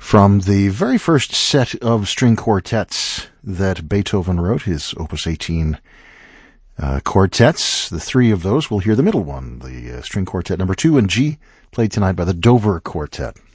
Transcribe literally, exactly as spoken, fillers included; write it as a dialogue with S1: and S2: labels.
S1: From the very first set of string quartets that Beethoven wrote, his Opus eighteen uh, quartets, the three of those, we'll hear the middle one, the uh, string quartet number two in G, played tonight by the Dover Quartet.